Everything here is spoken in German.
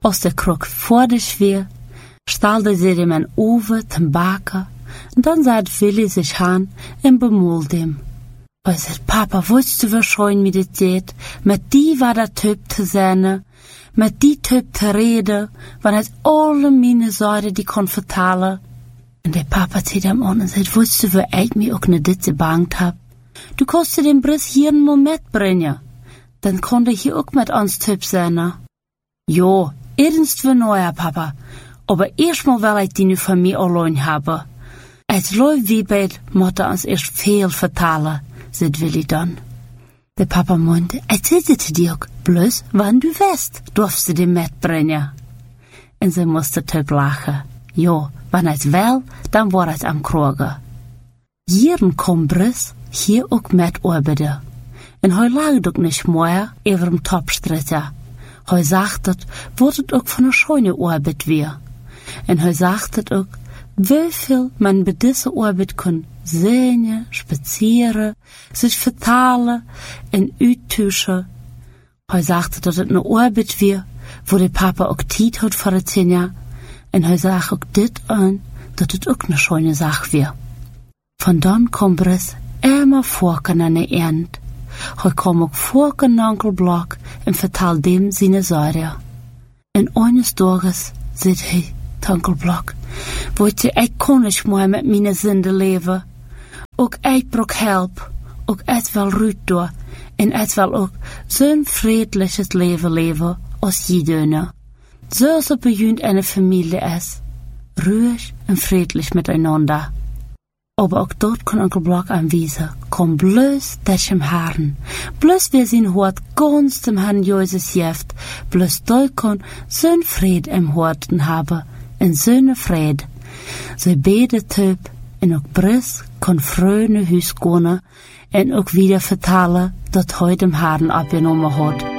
Als de kruk fertig war, stellte sie ihm ein Oven zum Backen und dann sah Willi sich an und bemühte ihm. Er sagte, Papa, willst du verschreien mit der Zeit? Mit die war der Typ zu sein, mit die Typ zu reden, wenn es alle meine Sorgen die kann vertellen. Und der Papa zieht ihm an und sagt, willst du, wie ich mich auch nicht dit gebangt hab? Du kannst dir den Briss hier mal mitbringen. Dann konnte ich hier auch mit uns Typ sein. Jo, ernst für neuer Papa. Aber erstmal will ich die nu von mir allein haben. Als läuft wie bald, muss uns erst viel vertellen, sagt Willi dann. Der Papa meinte, erzählte dir auch, bloß, wann du weißt, darfst du den mitbringen. Und sie musste Typ lachen. Jo, wenn es will, dann war es am Krogen. Jeden kommt Briss hier auch mit arbeiten. Und hij lag ook nicht mehr über dem Topstritter. Hij sagt het, wordt het ook van een schöne Arbeit weer. En hij sagt het ook, wieviel man bei dieser Arbeit kann sehen, spazieren, sich vertalen und uittuschen. Hij sagt dat het eine Arbeit weer, wo der Papa auch Zeit hat für die Kinder. Und hij sagt auch dit an, dat het ook eine schöne Sache weer. Von dann kommt es immer vorken an der End. Hij kwam ook vorken Onkel Block und vertelt dem seine Sorgen. En eines Tages sagt hij, Onkel Block, weet je, ik kon niet meer met mijn zinden leven. Ook ik brauch help, ook ik wil Ruud door, en ik wil ook zo'n friedliches leven als jeder. Zoals het bij jullie eine Familie is. Ruhig und friedlich miteinander. Aber auch dort kann Onkel Block anweisen, komm bloß das im Haaren. Bloß wir sein Hort ganz dem Herrn Jesus jeft, bloß da kann so'n Fried im Horten haben, en so'n Fried. So beide Typ, en auch Briss kann früh nach Hus gehen, en auch wieder vertellen, dat heute im Haaren abgenommen hat.